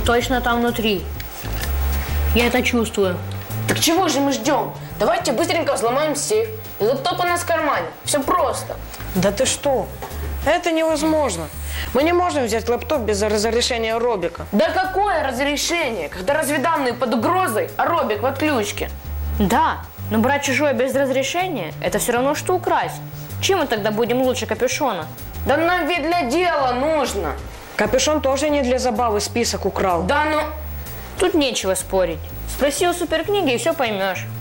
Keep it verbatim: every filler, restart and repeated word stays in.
точно там внутри. Я это чувствую. Так чего же мы ждем? Давайте быстренько взломаем сейф. И лэптоп у нас в кармане. Все просто. Да ты что? Это невозможно. Мы не можем взять лэптоп без разрешения Робика. Да какое разрешение, когда разведданные под угрозой, а Робик в отключке? Да, но брать чужое без разрешения – это все равно, что украсть. Чем мы тогда будем лучше капюшона? Да нам ведь для дела нужно. Капюшон тоже не для забавы список украл. Да ну... Тут нечего спорить. Спроси у суперкниги и все поймешь.